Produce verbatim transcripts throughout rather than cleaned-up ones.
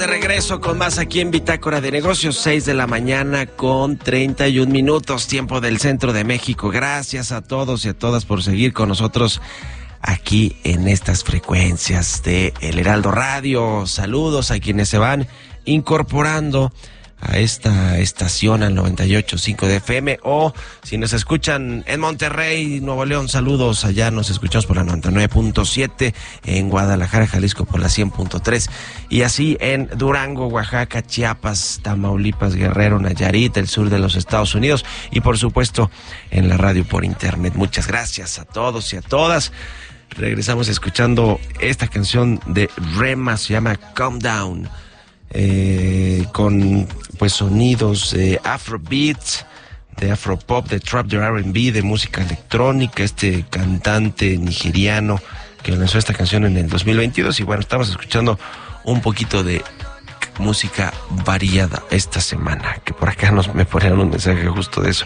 De regreso con más aquí en Bitácora de Negocios, seis de la mañana con treinta y un minutos, tiempo del centro de México. Gracias a todos y a todas por seguir con nosotros aquí en estas frecuencias de El Heraldo Radio. Saludos a quienes se van incorporando a esta estación al noventa y ocho punto cinco de F M, o si nos escuchan en Monterrey, Nuevo León, saludos allá, nos escuchamos por la noventa y nueve punto siete, en Guadalajara, Jalisco por la cien punto tres, y así en Durango, Oaxaca, Chiapas, Tamaulipas, Guerrero, Nayarit, el sur de los Estados Unidos, y por supuesto en la radio por internet. Muchas gracias a todos y a todas. Regresamos escuchando esta canción de Rema, se llama Calm Down. Eh, con pues sonidos de Afrobeat, de Afropop, de Trap, de R and B, de música electrónica, este cantante nigeriano que lanzó esta canción en el dos mil veintidós. Y bueno, estamos escuchando un poquito de música variada esta semana, que por acá nos me ponían un mensaje justo de eso.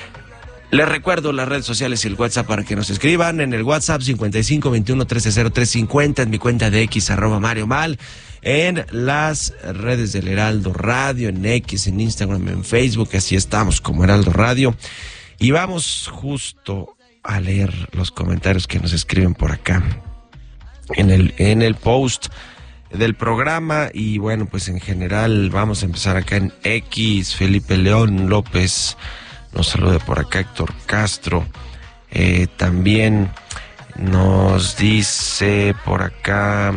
Les recuerdo las redes sociales y el WhatsApp para que nos escriban. En el WhatsApp cincuenta y cinco veintiuno trece cero tres cincuenta, en mi cuenta de X, arroba Mario Mal, en las redes del Heraldo Radio, en X, en Instagram, en Facebook, así estamos como Heraldo Radio. Y vamos justo a leer los comentarios que nos escriben por acá en el, en el post del programa. Y bueno, pues en general vamos a empezar acá en X. Felipe León López nos saluda por acá, Héctor Castro. Eh, también nos dice por acá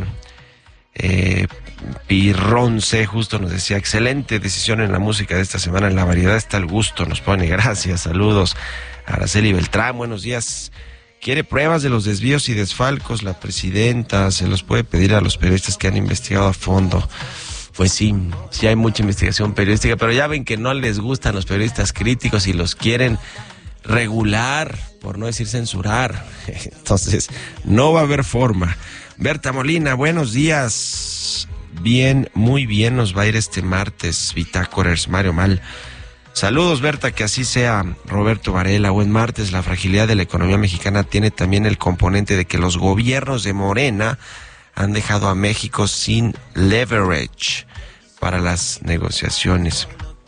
eh, Pirronce, justo nos decía, excelente decisión en la música de esta semana, en la variedad está el gusto, nos pone, gracias, saludos. Araceli Beltrán, buenos días. Quiere pruebas de los desvíos y desfalcos la presidenta, se los puede pedir a los periodistas que han investigado a fondo. Pues sí, sí hay mucha investigación periodística, pero ya ven que no les gustan los periodistas críticos y los quieren regular, por no decir censurar. Entonces, no va a haber forma. Berta Molina, buenos días. Bien, muy bien nos va a ir este martes, Bitácoras, Mario Mal. Saludos, Berta, que así sea. Roberto Varela, buen martes. La fragilidad de la economía mexicana tiene también el componente de que los gobiernos de Morena han dejado a México sin leverage para las negociaciones.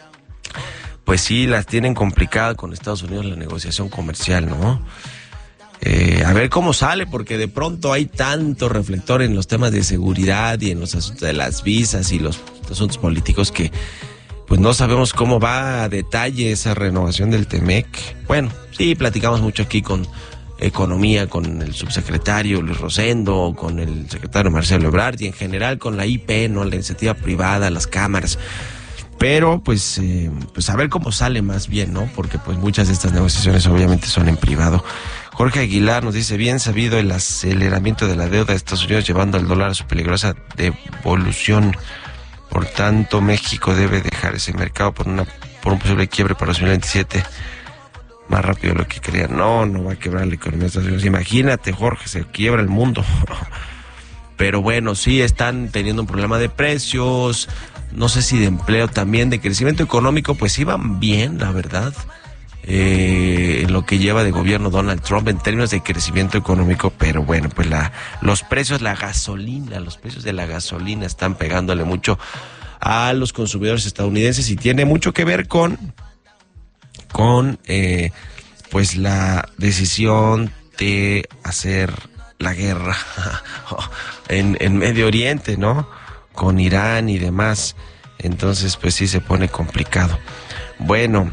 Pues sí, las tienen complicada con Estados Unidos la negociación comercial, ¿no? Eh, a ver cómo sale, porque de pronto hay tanto reflector en los temas de seguridad y en los asuntos de las visas y los asuntos políticos que pues no sabemos cómo va a detalle esa renovación del Temec. Bueno, sí, platicamos mucho aquí con Economía, con el subsecretario Luis Rosendo, con el secretario Marcelo Ebrard y en general con la I P, ¿no? La iniciativa privada, las cámaras. Pero pues, eh, pues a ver cómo sale más bien, ¿no? Porque pues muchas de estas negociaciones obviamente son en privado. Jorge Aguilar nos dice, bien sabido el aceleramiento de la deuda de Estados Unidos llevando al dólar a su peligrosa devolución. Por tanto, México debe dejar ese mercado por una por un posible quiebre para dos mil veintisiete. Más rápido de lo que creían. No, no va a quebrar la economía de Estados Unidos. Imagínate, Jorge, se quiebra el mundo. Pero bueno, sí están teniendo un problema de precios, no sé si de empleo también, de crecimiento económico, pues iban bien, la verdad, eh, en lo que lleva de gobierno Donald Trump en términos de crecimiento económico, pero bueno, pues la los precios, la gasolina, los precios de la gasolina están pegándole mucho a los consumidores estadounidenses y tiene mucho que ver con con eh, pues la decisión de hacer la guerra en, en Medio Oriente, ¿no? Con Irán y demás. Entonces, pues sí se pone complicado. Bueno,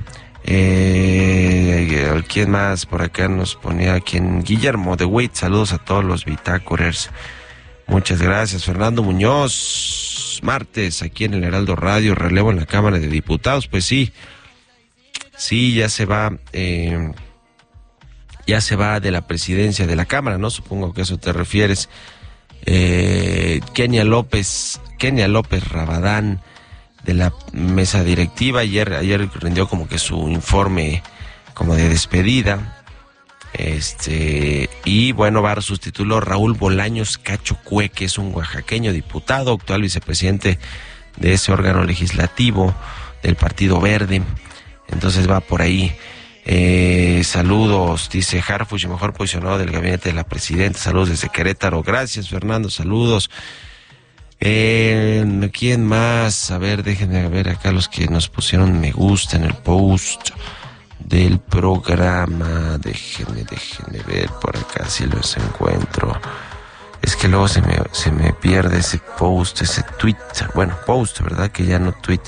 eh, ¿quién más? Por acá nos ponía quien Guillermo de Witt. Saludos a todos los bitácorers. Muchas gracias. Fernando Muñoz, martes aquí en el Heraldo Radio, relevo en la Cámara de Diputados. Pues sí. Sí, ya se va, eh, ya se va de la presidencia de la Cámara, ¿no? Supongo que a eso te refieres. Eh, Kenia López, Kenia López Rabadán, de la mesa directiva, ayer, ayer rindió como que su informe como de despedida. Este, y bueno, va a sustituirlo Raúl Bolaños Cacho Cue, que es un oaxaqueño diputado, actual vicepresidente de ese órgano legislativo del Partido Verde. Entonces va por ahí. Eh, saludos, dice Harfuch, mejor posicionado del gabinete de la presidenta. Saludos desde Querétaro. Gracias, Fernando. Saludos. Eh, ¿Quién más? A ver, déjenme ver acá los que nos pusieron me gusta en el post del programa. Déjenme, déjenme ver por acá si los encuentro. Es que luego se me, se me pierde ese post, ese tweet. Bueno, post, ¿verdad? Que ya no tweet.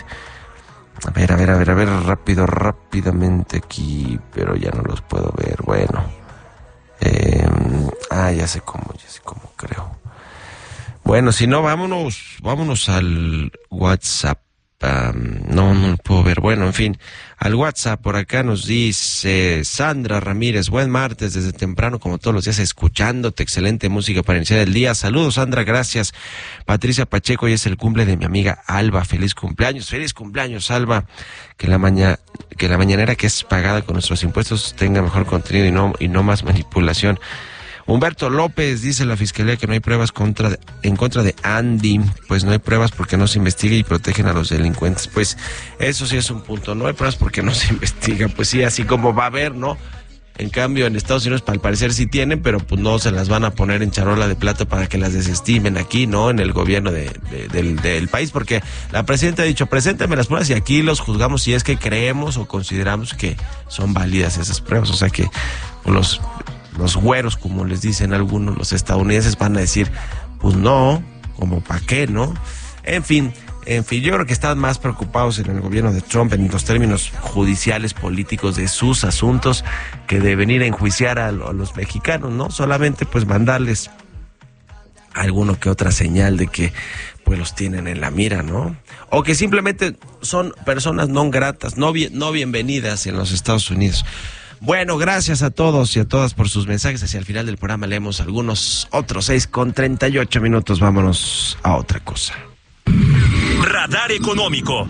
A ver, a ver, a ver, a ver, rápido, rápidamente aquí, pero ya no los puedo ver. Bueno. Eh, ah, ya sé cómo, ya sé cómo creo. Bueno, si no, vámonos, vámonos al WhatsApp. Um, no, no lo puedo ver. Bueno, en fin, al WhatsApp por acá nos dice Sandra Ramírez, buen martes desde temprano como todos los días escuchándote, excelente música para iniciar el día. Saludos Sandra, gracias. Patricia Pacheco, hoy es el cumple de mi amiga Alba, feliz cumpleaños, feliz cumpleaños Alba, que la maña, que la mañanera que es pagada con nuestros impuestos tenga mejor contenido y no, y no más manipulación. Humberto López dice la fiscalía que no hay pruebas contra de, en contra de Andy, pues no hay pruebas porque no se investiga y protegen a los delincuentes. Pues eso sí es un punto, no hay pruebas porque no se investiga, pues sí, así como va a haber, ¿no? En cambio en Estados Unidos al parecer sí tienen, pero pues no se las van a poner en charola de plata para que las desestimen aquí, ¿no? En el gobierno de, de, del, del país, porque la presidenta ha dicho, preséntame las pruebas y aquí los juzgamos si es que creemos o consideramos que son válidas esas pruebas, o sea que los... los güeros, como les dicen algunos, los estadounidenses van a decir, pues no, como para qué, ¿no? En fin, en fin, yo creo que están más preocupados en el gobierno de Trump en los términos judiciales, políticos de sus asuntos, que de venir a enjuiciar a, a los mexicanos, ¿no? Solamente pues mandarles alguno que otra señal de que pues los tienen en la mira, ¿no? O que simplemente son personas no gratas, no, bien, no bienvenidas en los Estados Unidos. Bueno, gracias a todos y a todas por sus mensajes. Hacia el final del programa leemos algunos otros seis con treinta y ocho minutos. Vámonos a otra cosa. Radar Económico.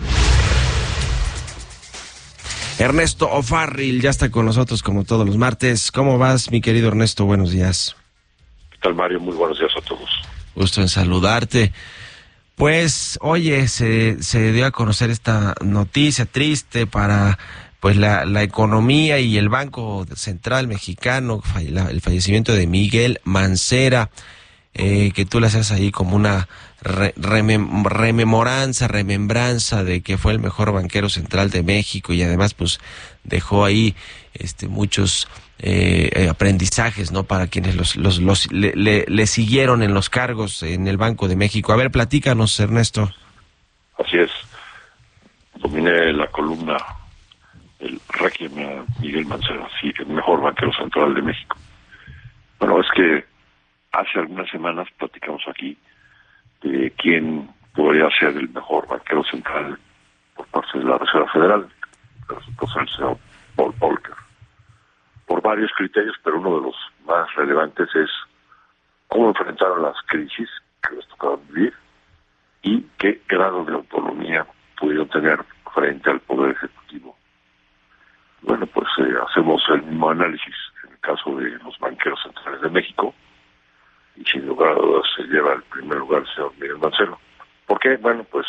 Ernesto O'Farrill ya está con nosotros como todos los martes. ¿Cómo vas, mi querido Ernesto? Buenos días. ¿Qué tal, Mario? Muy buenos días a todos. Gusto en saludarte. Pues, oye, se, se dio a conocer esta noticia triste para... pues la, la economía y el Banco Central Mexicano, el fallecimiento de Miguel Mancera, eh, que tú le haces ahí como una re, remem, rememoranza, remembranza de que fue el mejor banquero central de México y además pues dejó ahí este muchos eh, aprendizajes, ¿no? Para quienes los, los, los le, le, le siguieron en los cargos en el Banco de México. A ver, platícanos, Ernesto. Así es. Dominé la columna el Requiem a Miguel Mancera, sí, el mejor banquero central de México. Bueno, es que hace algunas semanas platicamos aquí de quién podría ser el mejor banquero central por parte de la Reserva Federal, resultó ser el señor Paul Volcker. Por varios criterios, pero uno de los más relevantes es cómo enfrentaron las crisis que les tocaron vivir y qué grado de autonomía pudieron tener frente al Poder Ejecutivo. Bueno, pues eh, hacemos el mismo análisis en el caso de los banqueros centrales de México y sin lugar a dudas se lleva el primer lugar el señor Miguel Mancera. ¿Por qué? Bueno, pues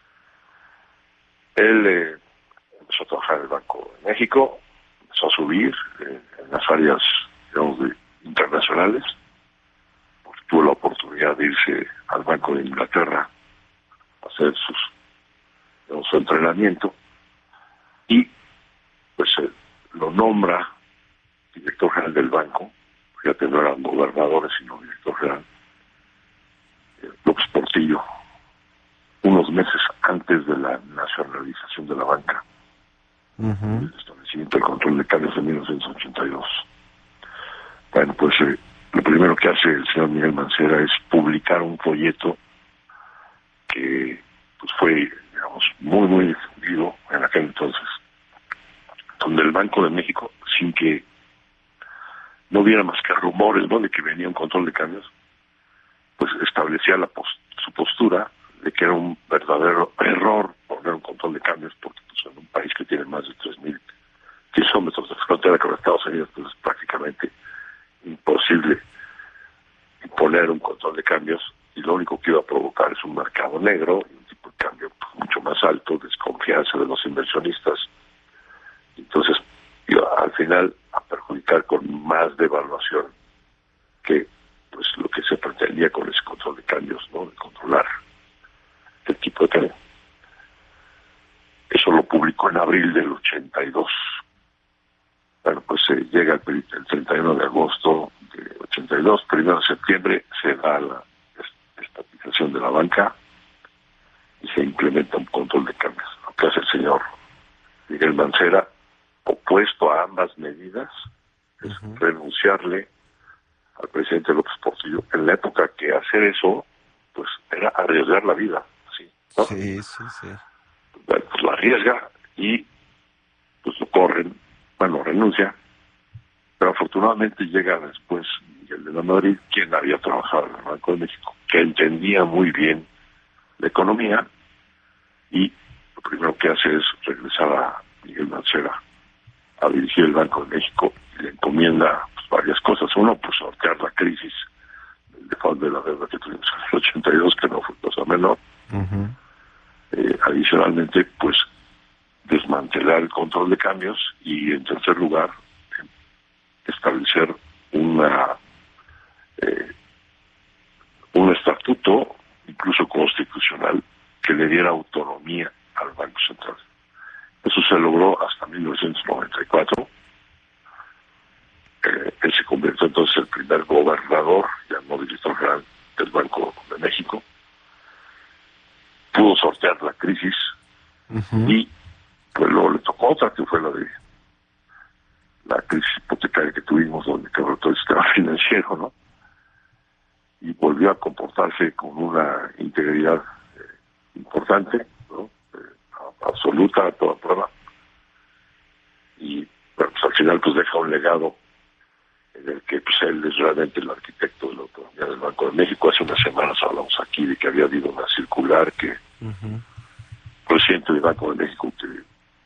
él eh, empezó a trabajar en el Banco de México, empezó a subir eh, en las áreas, digamos, de, internacionales, porque tuvo la oportunidad de irse al Banco de Inglaterra a hacer sus, digamos, su entrenamiento y pues eh, lo nombra director general del banco, fíjate, no eran gobernadores sino director general, eh, López Portillo, unos meses antes de la nacionalización de la banca, uh-huh. el establecimiento del control de cambios en mil novecientos ochenta y dos. Bueno, pues eh, lo primero que hace el señor Miguel Mancera es publicar un folleto que pues fue, digamos, muy, muy difundido en aquel entonces, donde el Banco de México, sin que no hubiera más que rumores, ¿no?, de que venía un control de cambios, pues establecía la post- su postura de que era un verdadero error poner un control de cambios, porque pues, en un país que tiene más de tres mil kilómetros de frontera con Estados Unidos, pues es prácticamente imposible imponer un control de cambios, y lo único que iba a provocar es un mercado negro, y un tipo de cambio pues, mucho más alto, desconfianza de los inversionistas. Entonces, iba al final a perjudicar con más devaluación que pues lo que se pretendía con ese control de cambios, ¿no?, de controlar abril del ochenta y dos. Bueno, pues se eh, llega el, el treinta y uno de agosto de ochenta y dos, primero de septiembre se da la estatización de la banca y se implementa un control de cambios. Lo que hace el señor Miguel Mancera, opuesto a ambas medidas, es uh-huh. renunciarle al presidente López Portillo, en la época que hacer eso, pues era arriesgar la vida, ¿sí? ¿no? Sí, sí, sí. Bueno, pues la arriesga y pues lo corren, bueno, renuncia, pero afortunadamente llega después Miguel de la Madrid, quien había trabajado en el Banco de México, que entendía muy bien la economía, y lo primero que hace es regresar a Miguel Mancera a dirigir el Banco de México y le encomienda pues, varias cosas. Uno, pues sortear la crisis del default de la deuda que tuvimos en el ochenta y dos, que no fue cosa menor. Uh-huh. Eh, adicionalmente, pues desmantelar el control de cambios y, en tercer lugar, eh, establecer una eh, un estatuto, incluso constitucional, que le diera autonomía al Banco Central. Eso se logró hasta mil novecientos noventa y cuatro. Eh, él se convirtió entonces en el primer gobernador, ya no director general del Banco de México. Pudo sortear la crisis uh-huh. y pues luego le tocó otra, que fue la de la crisis hipotecaria que tuvimos, donde quebró todo el sistema financiero, ¿no? Y volvió a comportarse con una integridad eh, importante, ¿no? Eh, absoluta a toda prueba. Y bueno, pues al final pues deja un legado en el que pues él es realmente el arquitecto de la autonomía del Banco de México. Hace unas semanas hablamos aquí de que había habido una circular que uh-huh. el presidente del Banco de México